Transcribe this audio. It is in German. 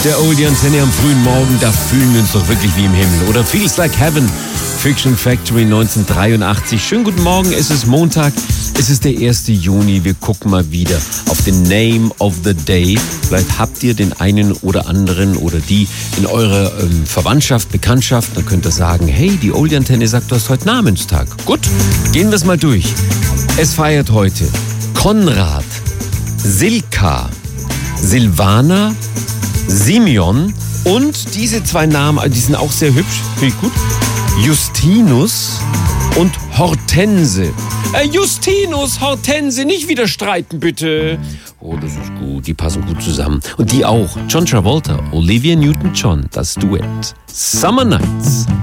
der Oldie Antenne am frühen Morgen, da fühlen wir uns doch wirklich wie im Himmel. Oder Feels Like Heaven, Fiction Factory 1983. Schönen guten Morgen, es ist Montag, es ist der 1. Juni. Wir gucken mal wieder auf den Name of the Day. Vielleicht habt ihr den einen oder anderen oder die in eurer Verwandtschaft, Bekanntschaft. Dann könnt ihr sagen, hey, die Oldie Antenne sagt, du hast heute Namenstag. Gut, gehen wir es mal durch. Es feiert heute Konrad, Silka, Silvana, Simeon und diese zwei Namen, die sind auch sehr hübsch, finde ich gut. Justinus und Hortense. Justinus, Hortense, nicht wieder streiten, bitte. Oh, das ist gut, die passen gut zusammen. Und die auch. John Travolta, Olivia Newton-John, das Duett. Summer Nights.